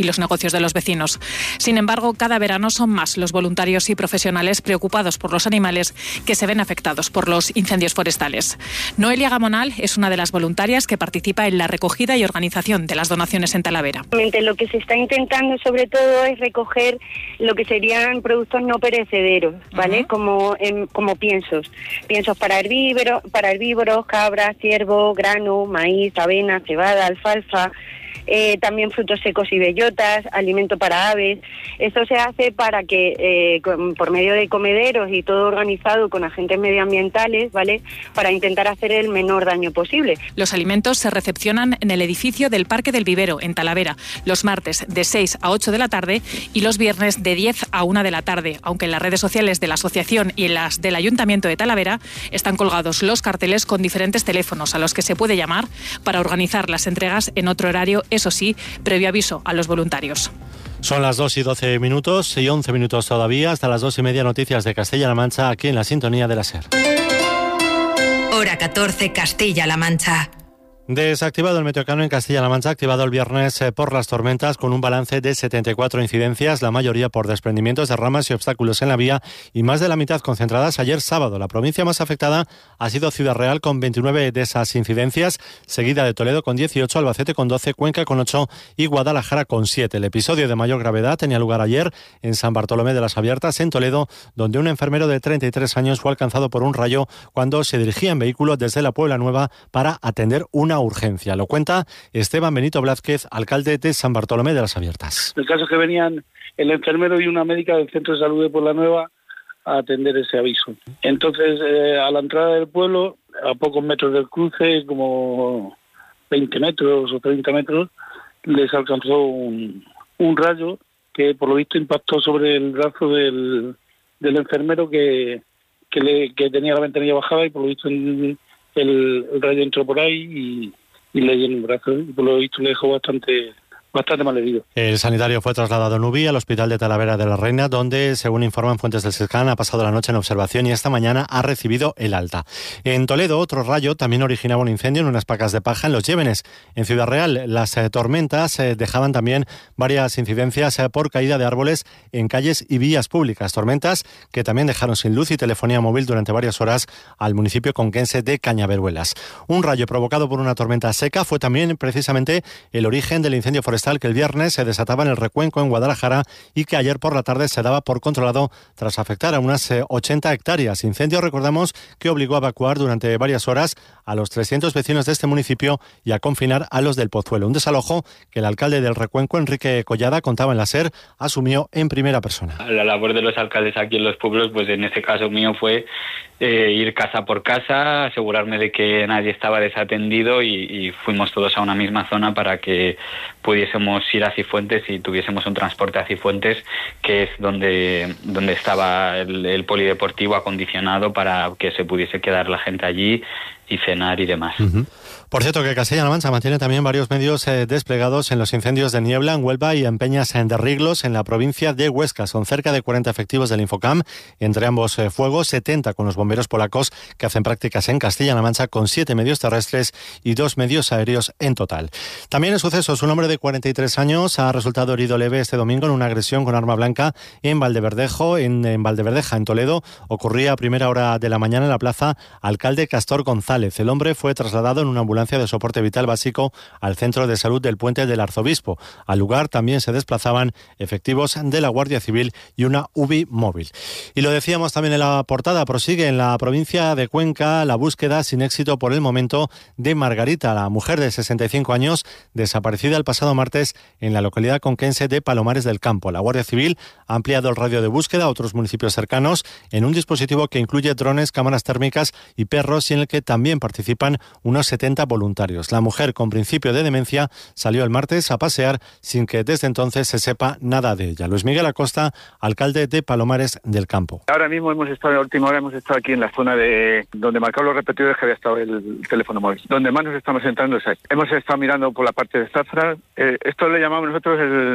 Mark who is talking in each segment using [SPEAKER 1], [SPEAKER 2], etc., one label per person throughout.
[SPEAKER 1] y los negocios de los vecinos. Sin embargo, cada verano son más los voluntarios y profesionales preocupados por los animales que se ven afectados por los incendios forestales. Noelia Gamonal es una de las voluntarias que participa en la recogida y organización de las donaciones en Talavera.
[SPEAKER 2] Lo que se está intentando sobre todo es recoger lo que serían productos no perecederos, ¿vale? Como piensos para herbívoros, cabras, ciervo, grano, maíz, avena, cebada, alfalfa. También frutos secos y bellotas, alimento para aves. Esto se hace para que, por medio de comederos y todo organizado con agentes medioambientales, ¿vale?, para intentar hacer el menor daño posible.
[SPEAKER 1] Los alimentos se recepcionan en el edificio del Parque del Vivero, en Talavera, los martes de 6 a 8 de la tarde y los viernes de 10 a 1 de la tarde, aunque en las redes sociales de la asociación y en las del Ayuntamiento de Talavera están colgados los carteles con diferentes teléfonos a los que se puede llamar para organizar las entregas en otro horario, eso sí, previo aviso a los voluntarios.
[SPEAKER 3] Son las 2:12 y 11 minutos todavía, hasta las 2:30 noticias de Castilla-La Mancha, aquí en la sintonía de la SER.
[SPEAKER 4] Hora 14, Castilla-La Mancha.
[SPEAKER 3] Desactivado el meteocano en Castilla-La Mancha, activado el viernes por las tormentas, con un balance de 74 incidencias, la mayoría por desprendimientos de ramas y obstáculos en la vía, y más de la mitad concentradas ayer sábado. La provincia más afectada ha sido Ciudad Real, con 29 de esas incidencias, seguida de Toledo con 18, Albacete con 12, Cuenca con 8 y Guadalajara con 7. El episodio de mayor gravedad tenía lugar ayer en San Bartolomé de las Abiertas, en Toledo, donde un enfermero de 33 años fue alcanzado por un rayo cuando se dirigía en vehículo desde la Puebla Nueva para atender una urgencia. Lo cuenta Esteban Benito Blázquez, alcalde de San Bartolomé de las Abiertas.
[SPEAKER 5] El caso es que venían el enfermero y una médica del Centro de Salud de Puebla Nueva a atender ese aviso. Entonces, a la entrada del pueblo, a pocos metros del cruce, como 20 metros o 30 metros, les alcanzó un rayo que por lo visto impactó sobre el brazo del enfermero que tenía la ventanilla bajada, y por lo visto el rayo entró por ahí y le dio en el brazo, y por lo visto le dejó bastante mal herido.
[SPEAKER 3] El sanitario fue trasladado en UBI al Hospital de Talavera de la Reina, donde, según informan fuentes del SESCAN, ha pasado la noche en observación y esta mañana ha recibido el alta. En Toledo, otro rayo también originaba un incendio en unas pacas de paja en Los Llévenes. En Ciudad Real, las tormentas dejaban también varias incidencias por caída de árboles en calles y vías públicas. Tormentas que también dejaron sin luz y telefonía móvil durante varias horas al municipio conquense de Cañaveruelas. Un rayo provocado por una tormenta seca fue también precisamente el origen del incendio forestal que el viernes se desataba en el Recuenco, en Guadalajara, y que ayer por la tarde se daba por controlado tras afectar a unas 80 hectáreas. Incendio, recordamos, que obligó a evacuar durante varias horas a los 300 vecinos de este municipio y a confinar a los del Pozuelo. Un desalojo que el alcalde del Recuenco, Enrique Collada, contaba en la SER, asumió en primera persona.
[SPEAKER 6] La labor de los alcaldes aquí en los pueblos, pues en este caso mío fue ir casa por casa, asegurarme de que nadie estaba desatendido, y fuimos todos a una misma zona para que pudiésemos ir a Cifuentes y tuviésemos un transporte a Cifuentes, que es donde estaba el polideportivo acondicionado para que se pudiese quedar la gente allí y cenar y demás.
[SPEAKER 3] Uh-huh. Por cierto, que Castilla-La Mancha mantiene también varios medios desplegados en los incendios de Niebla, en Huelva, y en Peñas de Riglos, en la provincia de Huesca. Son cerca de 40 efectivos del Infocam entre ambos fuegos, 70 con los bomberos polacos que hacen prácticas en Castilla-La Mancha, con 7 medios terrestres y 2 medios aéreos en total. También en sucesos, un hombre de 43 años ha resultado herido leve este domingo en una agresión con arma blanca en Valdeverdejo, en Valdeverdeja, en Toledo. Ocurría a primera hora de la mañana en la plaza Alcalde Castor González. El hombre fue trasladado en una ambulancia de soporte vital básico al centro de salud del Puente del Arzobispo. Al lugar también se desplazaban efectivos de la Guardia Civil y una UBI móvil. Y lo decíamos también en la portada, prosigue en la provincia de Cuenca la búsqueda sin éxito por el momento de Margarita, la mujer de 65 años desaparecida el pasado martes en la localidad conquense de Palomares del Campo. La Guardia Civil ha ampliado el radio de búsqueda a otros municipios cercanos en un dispositivo que incluye drones, cámaras térmicas y perros, y en el que también participan unos 70 voluntarios. La mujer, con principio de demencia, salió el martes a pasear sin que desde entonces se sepa nada de ella. Luis Miguel Acosta, alcalde de Palomares del Campo.
[SPEAKER 7] Ahora mismo en la última hora hemos estado aquí en la zona de donde marcaban los repetidores que había estado el teléfono móvil. Donde más nos estamos entrando es ahí. Hemos estado mirando por la parte de Zafra. Esto le llamamos nosotros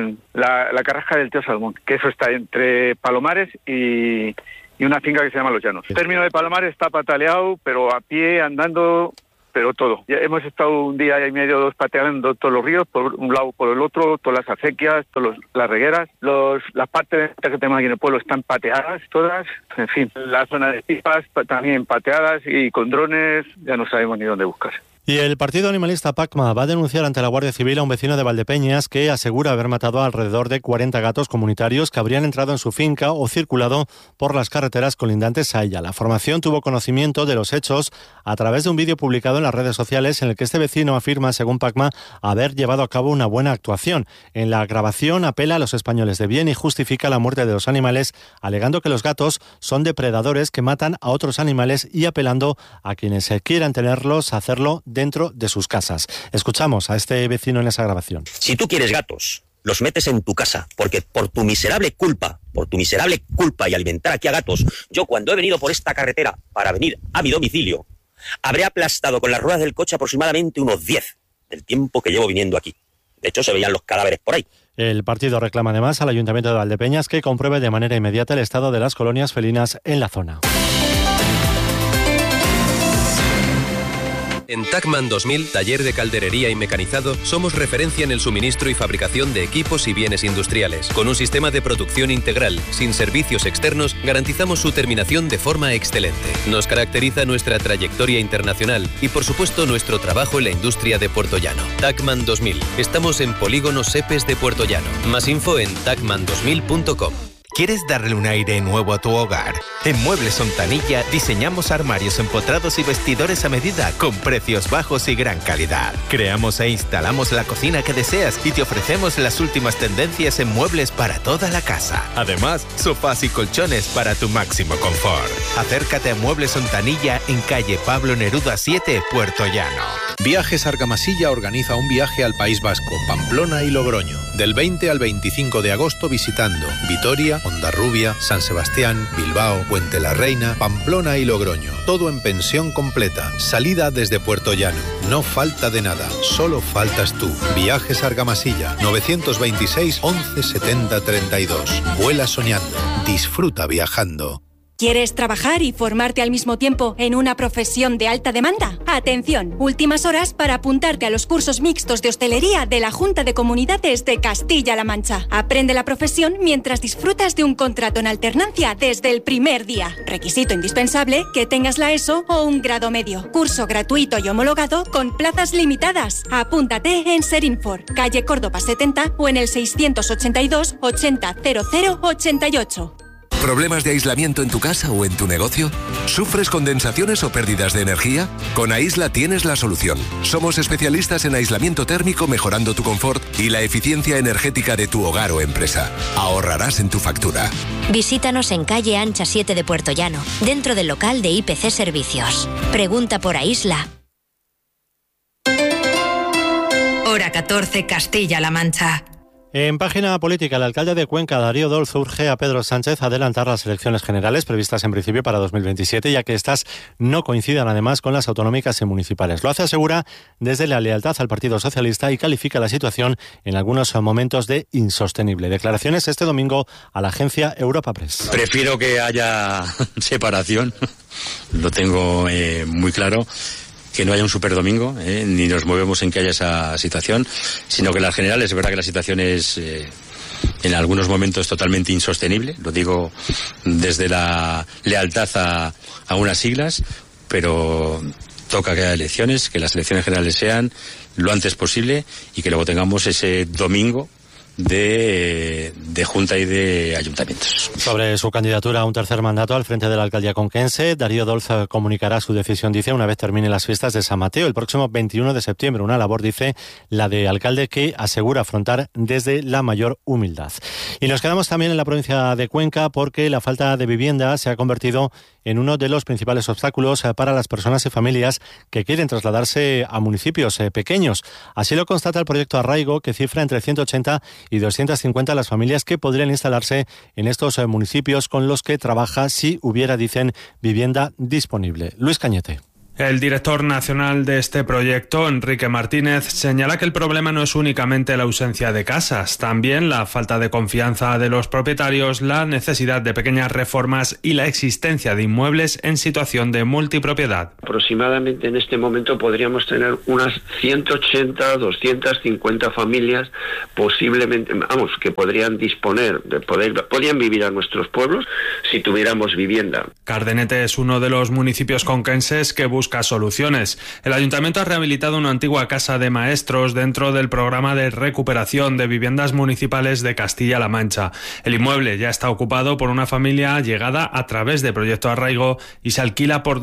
[SPEAKER 7] la Carrasca del Tío Salmón, que eso está entre Palomares y una finca que se llama Los Llanos. El término de Palomares está pataleado, pero a pie, andando, pero todo. Ya hemos estado un día y medio, 2 pateando todos los ríos, por un lado, por el otro, todas las acequias, las regueras, las partes que tenemos aquí en el pueblo están pateadas, todas, en fin, la zona de pipas también pateadas y con drones ya no sabemos ni dónde buscar.
[SPEAKER 3] Y el partido animalista PACMA va a denunciar ante la Guardia Civil a un vecino de Valdepeñas que asegura haber matado a alrededor de 40 gatos comunitarios que habrían entrado en su finca o circulado por las carreteras colindantes a ella. La formación tuvo conocimiento de los hechos a través de un vídeo publicado en las redes sociales en el que este vecino afirma, según PACMA, haber llevado a cabo una buena actuación. En la grabación apela a los españoles de bien y justifica la muerte de los animales, alegando que los gatos son depredadores que matan a otros animales y apelando a quienes quieran tenerlos a hacerlo dentro de sus casas. Escuchamos a este vecino en esa grabación.
[SPEAKER 8] Si tú quieres gatos, los metes en tu casa, porque por tu miserable culpa y alimentar aquí a gatos, yo cuando he venido por esta carretera para venir a mi domicilio, habré aplastado con las ruedas del coche aproximadamente unos 10 del tiempo que llevo viniendo aquí. De hecho, se veían los cadáveres por ahí.
[SPEAKER 3] El partido reclama además al Ayuntamiento de Valdepeñas que compruebe de manera inmediata el estado de las colonias felinas en la zona.
[SPEAKER 9] En Tacman 2000, taller de calderería y mecanizado, somos referencia en el suministro y fabricación de equipos y bienes industriales. Con un sistema de producción integral, sin servicios externos, garantizamos su terminación de forma excelente. Nos caracteriza nuestra trayectoria internacional y, por supuesto, nuestro trabajo en la industria de Puertollano. Tacman 2000. Estamos en Polígono Sepes de Puertollano. Más info en tacman2000.com.
[SPEAKER 10] ¿Quieres darle un aire nuevo a tu hogar? En Muebles Ontanilla diseñamos armarios empotrados y vestidores a medida con precios bajos y gran calidad. Creamos e instalamos la cocina que deseas y te ofrecemos las últimas tendencias en muebles para toda la casa. Además, sofás y colchones para tu máximo confort. Acércate a Muebles Ontanilla en calle Pablo Neruda 7, Puertollano.
[SPEAKER 11] Viajes Argamasilla organiza un viaje al País Vasco, Pamplona y Logroño, del 20 al 25 de agosto visitando Vitoria, Hondarrubia, San Sebastián, Bilbao, Puente la Reina, Pamplona y Logroño. Todo en pensión completa. Salida desde Puertollano. No falta de nada, solo faltas tú. Viajes Argamasilla, 926 11 70 32. Vuela soñando, disfruta viajando.
[SPEAKER 12] ¿Quieres trabajar y formarte al mismo tiempo en una profesión de alta demanda? Atención, últimas horas para apuntarte a los cursos mixtos de hostelería de la Junta de Comunidades de Castilla-La Mancha. Aprende la profesión mientras disfrutas de un contrato en alternancia desde el primer día. Requisito indispensable que tengas la ESO o un grado medio. Curso gratuito y homologado con plazas limitadas. Apúntate en Serinfor, calle Córdoba 70 o en el 682 80 00 88.
[SPEAKER 13] ¿Problemas de aislamiento en tu casa o en tu negocio? ¿Sufres condensaciones o pérdidas de energía? Con Aisla tienes la solución. Somos especialistas en aislamiento térmico mejorando tu confort y la eficiencia energética de tu hogar o empresa. Ahorrarás en tu factura.
[SPEAKER 14] Visítanos en calle Ancha 7 de Puertollano, dentro del local de IPC Servicios. Pregunta por Aisla.
[SPEAKER 4] Hora 14, Castilla-La Mancha.
[SPEAKER 3] En página política, el alcalde de Cuenca, Darío Dolz, urge a Pedro Sánchez a adelantar las elecciones generales previstas en principio para 2027, ya que estas no coincidan además con las autonómicas y municipales. Lo hace, asegura, desde la lealtad al Partido Socialista y califica la situación en algunos momentos de insostenible. Declaraciones este domingo a la agencia Europa Press.
[SPEAKER 15] Prefiero que haya separación, lo tengo muy claro. Que no haya un superdomingo, ni nos movemos en que haya esa situación, sino que en las generales es verdad que la situación es en algunos momentos totalmente insostenible, lo digo desde la lealtad a unas siglas, pero toca que haya elecciones, que las elecciones generales sean lo antes posible y que luego tengamos ese domingo de Junta y de Ayuntamientos.
[SPEAKER 3] Sobre su candidatura a un tercer mandato al frente de la alcaldía conquense, Darío Dolz comunicará su decisión, dice, una vez termine las fiestas de San Mateo, el próximo 21 de septiembre. Una labor, dice, la de alcalde que asegura afrontar desde la mayor humildad. Y nos quedamos también en la provincia de Cuenca porque la falta de vivienda se ha convertido en uno de los principales obstáculos para las personas y familias que quieren trasladarse a municipios pequeños. Así lo constata el proyecto Arraigo, que cifra entre 180 y 250 las familias que podrían instalarse en estos municipios con los que trabaja si hubiera, dicen, vivienda disponible. Luis Cañete.
[SPEAKER 16] El director nacional de este proyecto, Enrique Martínez, señala que el problema no es únicamente la ausencia de casas, también la falta de confianza de los propietarios, la necesidad de pequeñas reformas y la existencia de inmuebles en situación de multipropiedad.
[SPEAKER 17] Aproximadamente en este momento podríamos tener unas 180, 250 familias posiblemente, que podrían disponer, podrían vivir a nuestros pueblos si tuviéramos vivienda.
[SPEAKER 16] Cardenete es uno de los municipios conquenses que busca soluciones. El ayuntamiento ha rehabilitado una antigua casa de maestros dentro del programa de recuperación de viviendas municipales de Castilla-La Mancha. El inmueble ya está ocupado por una familia llegada a través de Proyecto Arraigo y se alquila por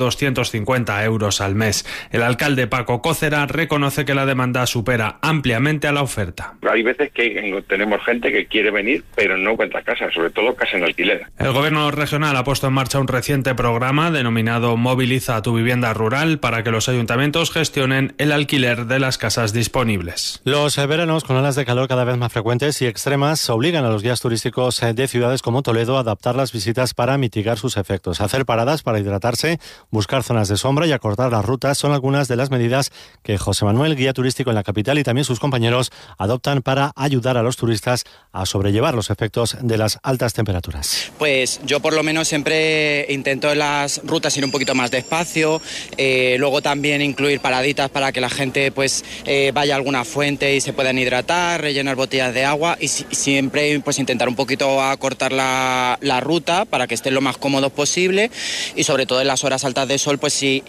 [SPEAKER 16] 250 euros al mes. El alcalde Paco Cócera reconoce que la demanda supera ampliamente a la oferta.
[SPEAKER 18] Hay veces que tenemos gente que quiere venir pero no encuentra casa, sobre todo casa en alquiler.
[SPEAKER 16] El gobierno regional ha puesto en marcha un reciente programa denominado Moviliza tu vivienda rural para que los ayuntamientos gestionen el alquiler de las casas disponibles.
[SPEAKER 3] Los veranos con olas de calor cada vez más frecuentes y extremas obligan a los guías turísticos de ciudades como Toledo a adaptar las visitas para mitigar sus efectos. Hacer paradas para hidratarse, buscar zonas de sombra y acortar las rutas son algunas de las medidas que José Manuel, guía turístico en la capital, y también sus compañeros adoptan para ayudar a los turistas a sobrellevar los efectos de las altas temperaturas.
[SPEAKER 19] Pues yo por lo menos siempre intento en las rutas ir un poquito más despacio. Luego también incluir paraditas para que la gente vaya a alguna fuente y se puedan hidratar, rellenar botellas de agua y siempre intentar un poquito acortar la ruta para que estén lo más cómodos posible y sobre todo en las horas altas de sol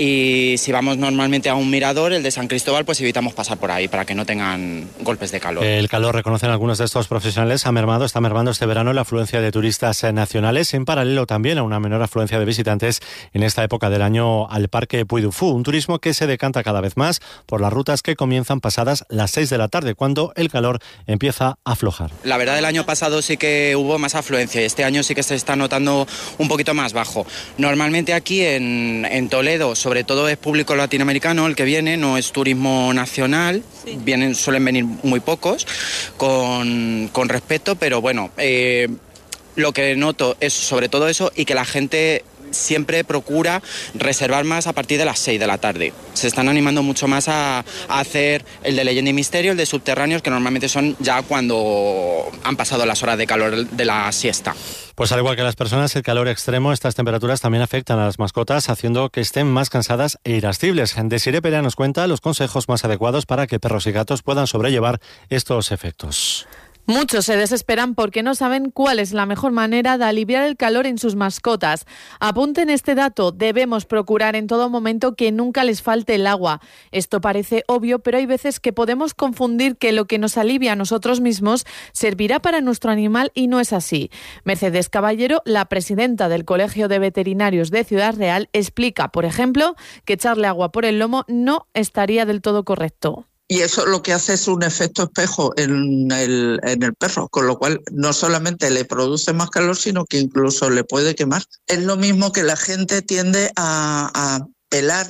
[SPEAKER 19] si vamos normalmente a un mirador, el de San Cristóbal, evitamos pasar por ahí para que no tengan golpes de calor.
[SPEAKER 3] El calor, reconocen algunos de estos profesionales, está mermando este verano la afluencia de turistas nacionales, en paralelo también a una menor afluencia de visitantes en esta época del año al Parque Puy du Fou, un turismo que se decanta cada vez más por las rutas que comienzan pasadas las 6 de la tarde, cuando el calor empieza a aflojar.
[SPEAKER 19] La verdad, el año pasado sí que hubo más afluencia y este año sí que se está notando un poquito más bajo. Normalmente aquí en Toledo, sobre todo es público latinoamericano el que viene, no es turismo nacional, sí. Suelen venir muy pocos con respeto, pero bueno, lo que noto es sobre todo eso y que la gente siempre procura reservar más a partir de las 6 de la tarde. Se están animando mucho más a hacer el de Leyenda y Misterio, el de Subterráneos, que normalmente son ya cuando han pasado las horas de calor de la siesta.
[SPEAKER 3] Pues al igual que las personas, el calor extremo, estas temperaturas también afectan a las mascotas, haciendo que estén más cansadas e irascibles. Desiree Perea nos cuenta los consejos más adecuados para que perros y gatos puedan sobrellevar estos efectos.
[SPEAKER 20] Muchos se desesperan porque no saben cuál es la mejor manera de aliviar el calor en sus mascotas. Apunten este dato, debemos procurar en todo momento que nunca les falte el agua. Esto parece obvio, pero hay veces que podemos confundir que lo que nos alivia a nosotros mismos servirá para nuestro animal y no es así. Mercedes Caballero, la presidenta del Colegio de Veterinarios de Ciudad Real, explica, por ejemplo, que echarle agua por el lomo no estaría del todo correcto.
[SPEAKER 21] Y eso lo que hace es un efecto espejo en el perro, con lo cual no solamente le produce más calor, sino que incluso le puede quemar. Es lo mismo que la gente tiende a pelar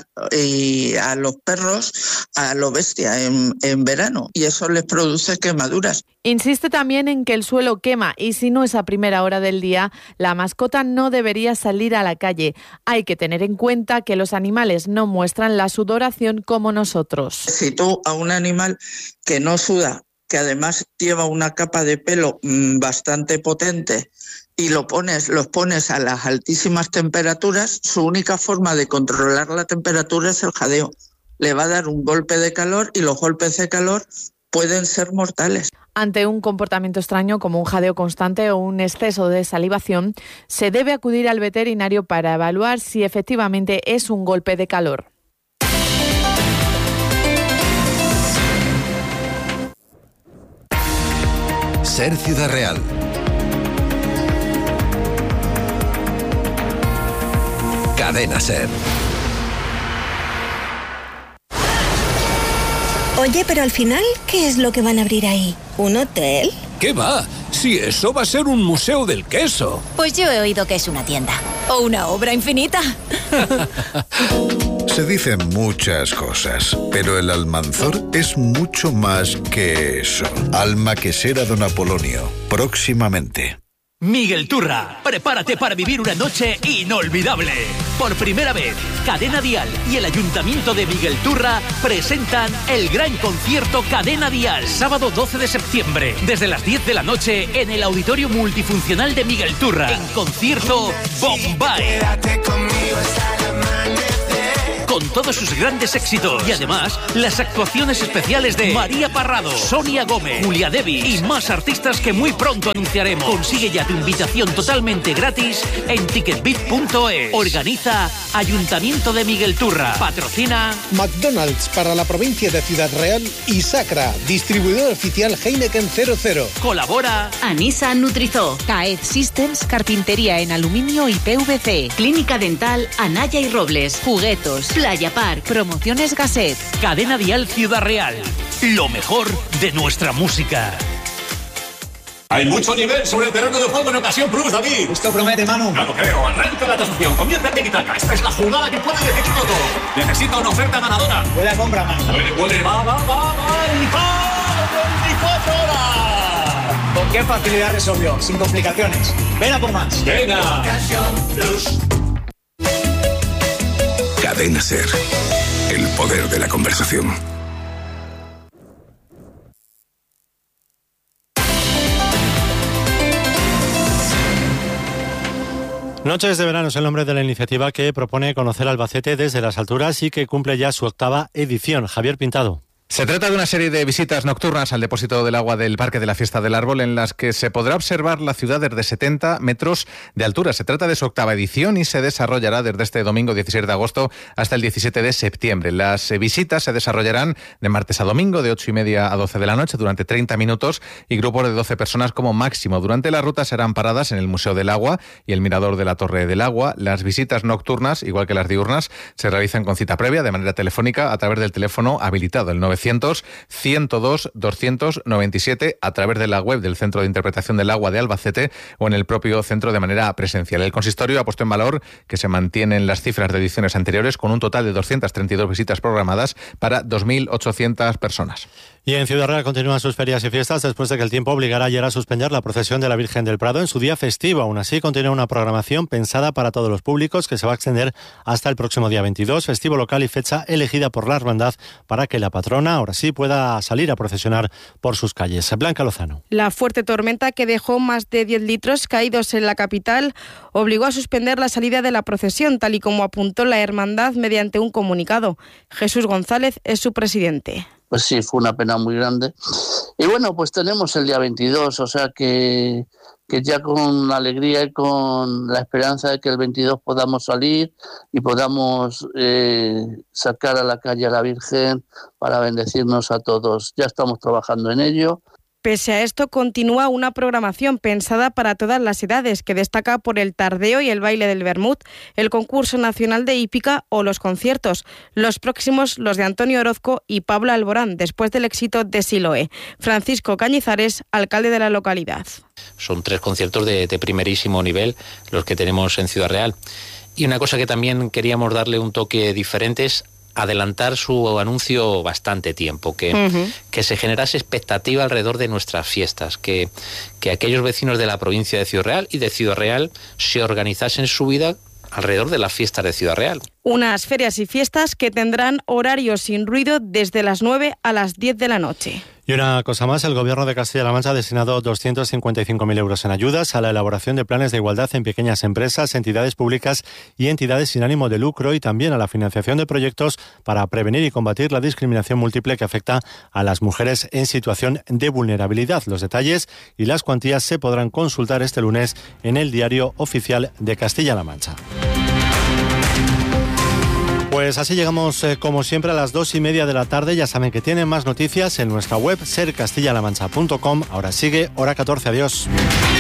[SPEAKER 21] a los perros a lo bestia en verano, y eso les produce quemaduras.
[SPEAKER 20] Insiste también en que el suelo quema y si no es a primera hora del día, la mascota no debería salir a la calle. Hay que tener en cuenta que los animales no muestran la sudoración como nosotros.
[SPEAKER 21] Si tú a un animal que no suda, que además lleva una capa de pelo bastante potente, y los pones a las altísimas temperaturas, su única forma de controlar la temperatura es el jadeo. Le va a dar un golpe de calor y los golpes de calor pueden ser mortales.
[SPEAKER 20] Ante un comportamiento extraño como un jadeo constante o un exceso de salivación, se debe acudir al veterinario para evaluar si efectivamente es un golpe de calor.
[SPEAKER 13] Ser Ciudad Real. Cadena Ser.
[SPEAKER 22] Oye, pero al final, ¿qué es lo que van a abrir ahí? ¿Un hotel?
[SPEAKER 23] ¿Qué va? Si eso va a ser un museo del queso.
[SPEAKER 22] Pues yo he oído que es una tienda. O una obra infinita.
[SPEAKER 24] Se dicen muchas cosas, pero el Almanzor es mucho más que eso. Alma quesera Don Apolonio. Próximamente.
[SPEAKER 1] Miguel Turra, prepárate para vivir una noche inolvidable. Por primera vez, Cadena Dial y el Ayuntamiento de Miguel Turra presentan el gran concierto Cadena Dial. Sábado 12 de septiembre, desde las 10 de la noche, en el Auditorio Multifuncional de Miguel Turra. En concierto Bombay. Con todos sus grandes éxitos y además las actuaciones especiales de María Parrado, Sonia Gómez, Julia Devi y más artistas que muy pronto anunciaremos. Consigue ya tu invitación totalmente gratis en ticketbit.es. Organiza Ayuntamiento de Miguel Turra. Patrocina
[SPEAKER 2] McDonald's para la provincia de Ciudad Real y Sacra, distribuidor oficial Heineken 00.
[SPEAKER 1] Colabora
[SPEAKER 5] Anisa Nutrizó, Caed Systems, carpintería en aluminio y PVC, Clínica Dental Anaya y Robles, Juguetos, Playa Park, Promociones Gasset.
[SPEAKER 1] Cadena Dial Ciudad Real. Lo mejor de nuestra música.
[SPEAKER 6] Hay mucho nivel sobre el terreno de juego en Ocasión Plus, David.
[SPEAKER 25] Esto promete, Manu.
[SPEAKER 6] No lo creo. Arranca la tasación. Comienza en Tiki-Taka. Esta es la jugada que puede decidirlo todo. Necesita una oferta ganadora.
[SPEAKER 25] Buena compra, Manu.
[SPEAKER 6] Puede. Va. 24 horas.
[SPEAKER 25] ¿Con qué facilidad resolvió? Sin complicaciones. Ven a por más.
[SPEAKER 6] Venga.
[SPEAKER 25] Ocasión Plus.
[SPEAKER 24] Cadena SER. El poder de la conversación.
[SPEAKER 3] Noches de verano es el nombre de la iniciativa que propone conocer Albacete desde las alturas y que cumple ya su 8ª edición. Javier Pintado.
[SPEAKER 26] Se trata de una serie de visitas nocturnas al depósito del agua del Parque de la Fiesta del Árbol en las que se podrá observar la ciudad desde 70 metros de altura. Se trata de su 8ª edición y se desarrollará desde este domingo 16 de agosto hasta el 17 de septiembre. Las visitas se desarrollarán de martes a domingo de 8:30 a 12 de la noche durante 30 minutos y grupos de 12 personas como máximo. Durante la ruta serán paradas en el Museo del Agua y el Mirador de la Torre del Agua. Las visitas nocturnas, igual que las diurnas, se realizan con cita previa de manera telefónica a través del teléfono habilitado, el 900-102-297, a través de la web del Centro de Interpretación del Agua de Albacete o en el propio centro de manera presencial. El consistorio ha puesto en valor que se mantienen las cifras de ediciones anteriores con un total de 232 visitas programadas para 2.800 personas.
[SPEAKER 3] Y en Ciudad Real continúan sus ferias y fiestas después de que el tiempo obligara ayer a suspender la procesión de la Virgen del Prado en su día festivo. Aún así, continúa una programación pensada para todos los públicos que se va a extender hasta el próximo día 22, festivo local y fecha elegida por la hermandad para que la patrona ahora sí pueda salir a procesionar por sus calles. Blanca Lozano.
[SPEAKER 27] La fuerte tormenta que dejó más de 10 litros caídos en la capital obligó a suspender la salida de la procesión, tal y como apuntó la hermandad mediante un comunicado. Jesús González es su presidente.
[SPEAKER 28] Pues sí, fue una pena muy grande. Y bueno, pues tenemos el día 22, o sea que ya con alegría y con la esperanza de que el 22 podamos salir y podamos sacar a la calle a la Virgen para bendecirnos a todos. Ya estamos trabajando en ello.
[SPEAKER 27] Pese a esto, continúa una programación pensada para todas las edades, que destaca por el tardeo y el baile del Vermut, el concurso nacional de hípica o los conciertos. Los próximos, los de Antonio Orozco y Pablo Alborán, después del éxito de Siloé. Francisco Cañizares, alcalde de la localidad.
[SPEAKER 29] Son 3 conciertos de primerísimo nivel los que tenemos en Ciudad Real. Y una cosa que también queríamos darle un toque diferente es adelantar su anuncio bastante tiempo, que se generase expectativa alrededor de nuestras fiestas, que aquellos vecinos de la provincia de Ciudad Real y de Ciudad Real se organizasen su vida alrededor de las fiestas de Ciudad Real.
[SPEAKER 27] Unas ferias y fiestas que tendrán horarios sin ruido desde las 9 a las 10 de la noche.
[SPEAKER 3] Y una cosa más, el Gobierno de Castilla-La Mancha ha destinado 255.000 euros en ayudas a la elaboración de planes de igualdad en pequeñas empresas, entidades públicas y entidades sin ánimo de lucro, y también a la financiación de proyectos para prevenir y combatir la discriminación múltiple que afecta a las mujeres en situación de vulnerabilidad. Los detalles y las cuantías se podrán consultar este lunes en el Diario Oficial de Castilla-La Mancha. Pues así llegamos, como siempre, a las 2:30 de la tarde. Ya saben que tienen más noticias en nuestra web sercastillalamancha.com. Ahora sigue Hora 14. Adiós.